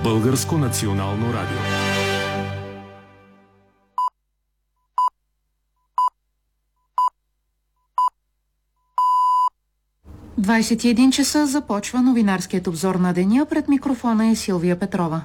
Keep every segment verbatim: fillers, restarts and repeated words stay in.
Българско национално радио. двадесет и един часа започва новинарският обзор на деня. Пред микрофона е Силвия Петрова.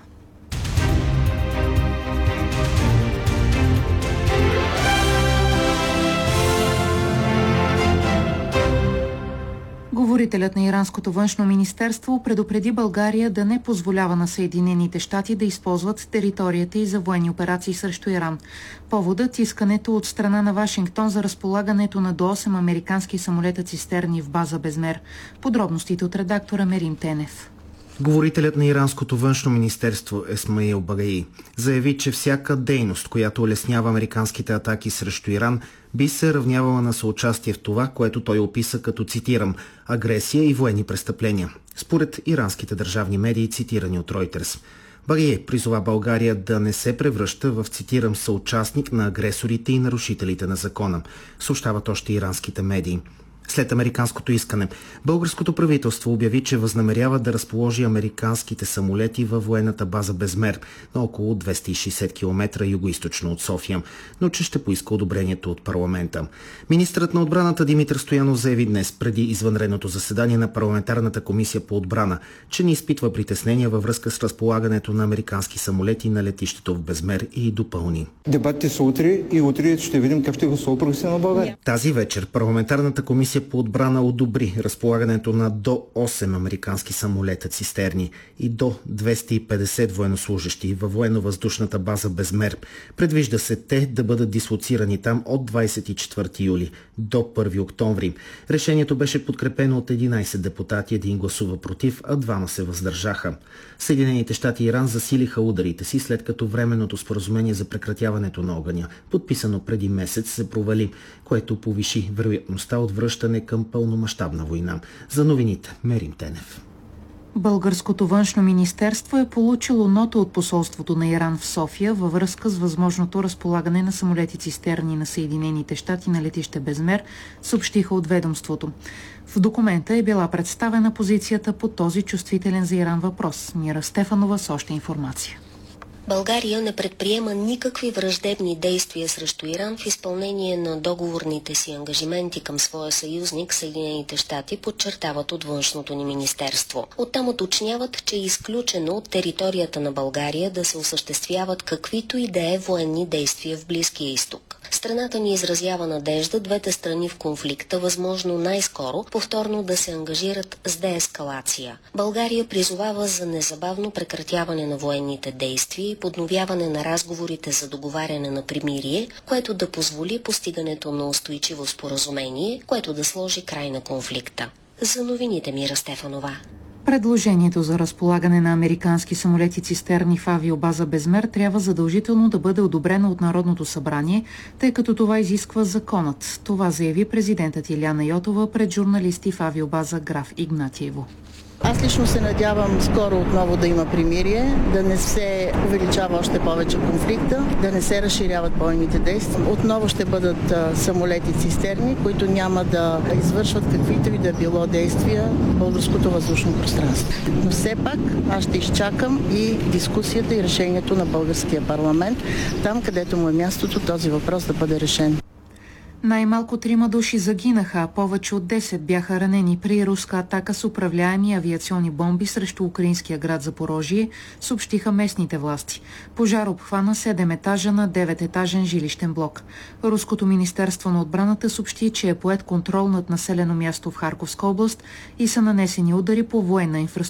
Говорителят на иранското външно министерство предупреди България да не позволява на Съединените щати да използват територията й за военни операции срещу Иран. Поводът – искането от страна на Вашингтон за разполагането на до осем американски самолета цистерни в база Безмер. Подробностите от редактора Мерим Тенев. Говорителят на иранското външно министерство Есмаил Багаи заяви, че всяка дейност, която улеснява американските атаки срещу Иран, би се равнявала на съучастие в това, което той описа като, цитирам, агресия и военни престъпления, според иранските държавни медии, цитирани от Reuters. Багаи призова България да не се превръща в, цитирам, съучастник на агресорите и нарушителите на закона, съобщават още иранските медии. След американското искане, българското правителство обяви, че възнамерява да разположи американските самолети във военната база Безмер на около двеста и шейсет километра югоизточно от София, но че ще поиска одобрението от парламента. Министърът на отбраната Димитър Стоянов заяви днес, преди извънредното заседание на парламентарната комисия по отбрана, че не изпитва притеснения във връзка с разполагането на американски самолети на летището в Безмер и допълни. Дебатите са утре и утре ще видим как ще гласува правителството на България. Тази вечер парламентарната комисия по отбрана одобри разполагането на до осем американски самолета цистерни и до двеста и петдесет военнослужащи във военно-въздушната база Безмер. Предвижда се те да бъдат дислоцирани там от двадесет и четвърти юли до първи октомври. Решението беше подкрепено от единадесет депутати, един гласува против, а двама се въздържаха. Съединените щати и Иран засилиха ударите си, след като временното споразумение за прекратяването на огъня, подписано преди месец, се провали, което повиши вероятността от връщане към пълномащабна война. За новините Мерим Тенев. Българското външно министерство е получило нота от посолството на Иран в София във връзка с възможното разполагане на самолети цистерни на Съединените щати на летище Безмер, съобщиха от ведомството. В документа е била представена позицията по този чувствителен за Иран въпрос. Мира Стефанова с още информация. България не предприема никакви враждебни действия срещу Иран в изпълнение на договорните си ангажименти към своя съюзник Съединените щати, подчертават от външното ни министерство. Оттам уточняват, че е изключено от територията на България да се осъществяват каквито и да е военни действия в Близкия изток. Страната ни изразява надежда двете страни в конфликта възможно най-скоро повторно да се ангажират с деескалация. България призовава за незабавно прекратяване на военните действия и подновяване на разговорите за договаряне на примирие, което да позволи постигането на устойчиво споразумение, което да сложи край на конфликта. За новините Мира Стефанова. Предложението за разполагане на американски самолети цистерни в авиобаза Безмер трябва задължително да бъде одобрено от Народното събрание, тъй като това изисква законът. Това заяви президентът Илияна Йотова пред журналисти в авиобаза Граф Игнатиево. Аз лично се надявам скоро отново да има примирие, да не се увеличава още повече конфликта, да не се разширяват бойните действия. Отново ще бъдат а, самолети цистерни, които няма да извършват каквито и да било действия в българското въздушно пространство. Но все пак аз ще изчакам и дискусията и решението на българския парламент, там където му е мястото този въпрос да бъде решен. Най-малко трима души загинаха, а повече от десет бяха ранени при руска атака с управляеми авиационни бомби срещу украинския град Запорожие, съобщиха местните власти. Пожар обхвана седем етажа на девететажен жилищен блок. Руското министерство на отбраната съобщи, че е поет контрол над населено място в Харковска област и са нанесени удари по военна инфраструктура